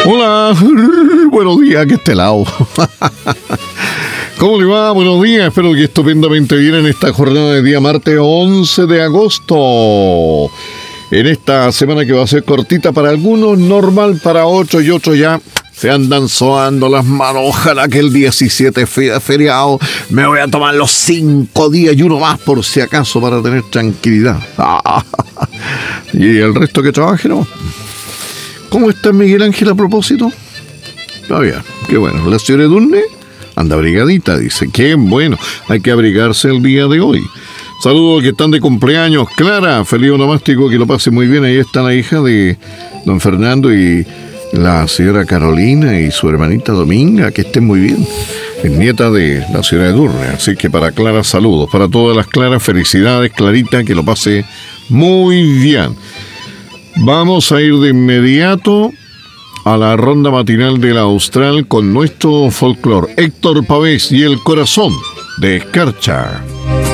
Hola, buenos días, que este lado. ¿Cómo le va? Buenos días, espero que estupendamente bien en esta jornada de día martes 11 de agosto. En esta semana que va a ser cortita para algunos, normal para otros y otros ya se andan soando las manos. Ojalá que el 17 feriado me voy a tomar los 5 días y uno más por si acaso para tener tranquilidad. Y el resto que trabaje, ¿no? ¿Cómo está Miguel Ángel a propósito? Todavía, qué bueno. La señora Edurne anda abrigadita, dice. Qué bueno, hay que abrigarse el día de hoy. Saludos que están de cumpleaños. Clara, feliz onomástico, que lo pase muy bien. Ahí está la hija de don Fernando y la señora Carolina y su hermanita Dominga, que estén muy bien. Es nieta de la señora Edurne, así que para Clara, saludos. Para todas las Claras, felicidades, Clarita, que lo pase muy bien. Vamos a ir de inmediato a la ronda matinal de la Austral con nuestro folclore. Héctor Pavés y el corazón de Escarcha.